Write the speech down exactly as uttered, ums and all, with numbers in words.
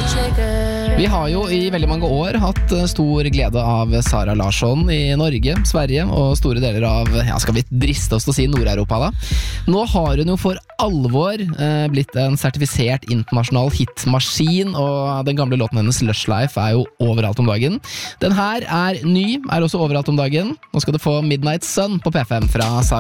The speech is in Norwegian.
Vi har jo i veldig mange år hatt stor glede av Sara Larsson i Norge, Sverige og store deler av, ja, skal vi driste oss til å si Nord-Europa da. Nå har hun jo for alvor eh, blitt en sertifisert internasjonal hitmaskin, og den gamle låten hennes Lush Life er jo overalt om dagen. Den her er ny, er også overalt om dagen. Nå skal du få Midnight Sun på P fem fra Sara.